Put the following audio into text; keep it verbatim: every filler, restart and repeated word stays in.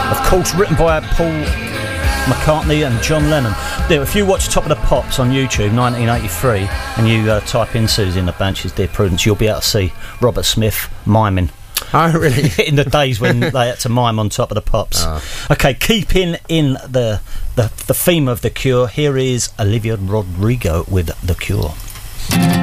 Of course, written by Paul McCartney and John Lennon. There, if you watch Top of the Pops on YouTube nineteen eighty-three and you uh, type in Susie and the Banshees, Dear Prudence, you'll be able to see Robert Smith miming. Oh, really? In the days when they had to mime on Top of the Pops. Oh. Okay, keeping in the, the the theme of The Cure, here is Olivia Rodrigo with The Cure.